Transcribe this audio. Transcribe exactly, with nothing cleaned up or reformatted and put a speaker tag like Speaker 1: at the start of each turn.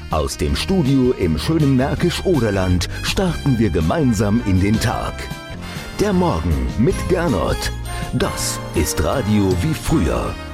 Speaker 1: Aus dem Studio im schönen Märkisch-Oderland starten wir gemeinsam in den Tag. Der Morgen mit Gernot. Das ist Radio wie früher.